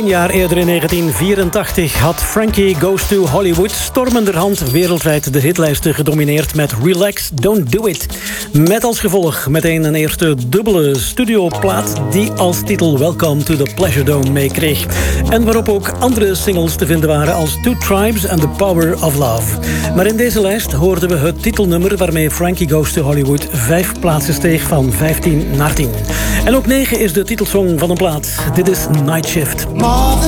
jaar eerder in 1984 had Frankie Goes to Hollywood stormenderhand wereldwijd de hitlijsten gedomineerd met Relax, Don't Do It. Met als gevolg meteen een eerste dubbele studioplaat die als titel Welcome to the Pleasure Dome meekreeg. En waarop ook andere singles te vinden waren als Two Tribes and The Power of Love. Maar in deze lijst hoorden we het titelnummer waarmee Frankie Goes to Hollywood 5 plaatsen steeg van 15 naar 10. En op 9 is de titelsong van een plaat. Dit is Night Shift.